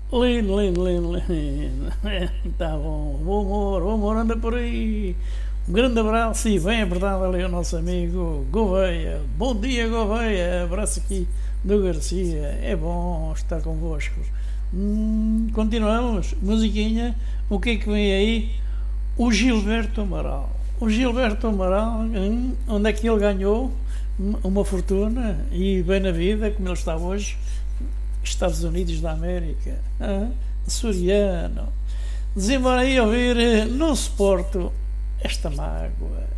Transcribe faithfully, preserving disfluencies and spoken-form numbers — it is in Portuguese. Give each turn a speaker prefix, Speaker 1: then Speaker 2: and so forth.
Speaker 1: Lindo, lindo, lindo, lindo. Tá bom. O humor, o humor anda por aí. Um grande abraço e bem apertado ali ao nosso amigo Gouveia. Bom dia, Gouveia. Abraço aqui do Garcia. É bom estar convosco. Hum, continuamos. Musiquinha. O que é que vem aí? O Gilberto Amaral. O Gilberto Amaral, hum, onde é que ele ganhou uma fortuna e bem na vida, como ele está hoje? Estados Unidos da América, ah, açoriano. Dizem-me aí ouvir, não suporto esta mágoa.